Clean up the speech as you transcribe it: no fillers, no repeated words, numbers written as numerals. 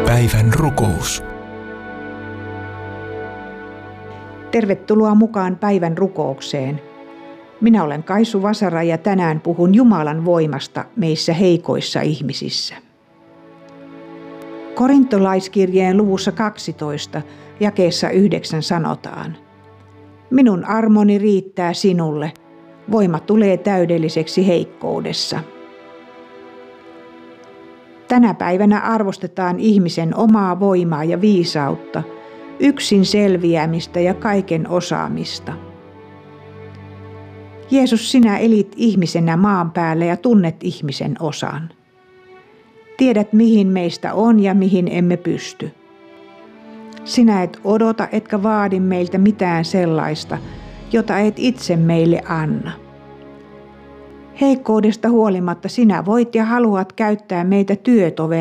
Päivän rukous. Tervetuloa mukaan päivän rukoukseen. Minä olen Kaisu Vasara ja tänään puhun Jumalan voimasta meissä heikoissa ihmisissä. Korintolaiskirjeen luvussa 12, jakeessa 9 sanotaan: Minun armoni riittää sinulle, voima tulee täydelliseksi heikkoudessa. Tänä päivänä arvostetaan ihmisen omaa voimaa ja viisautta, yksin selviämistä ja kaiken osaamista. Jeesus, sinä elit ihmisenä maan päällä ja tunnet ihmisen osan. Tiedät, mihin meistä on ja mihin emme pysty. Sinä et odota etkä vaadi meiltä mitään sellaista, jota et itse meille anna. Heikkoudesta huolimatta sinä voit ja haluat käyttää meitä työtovereina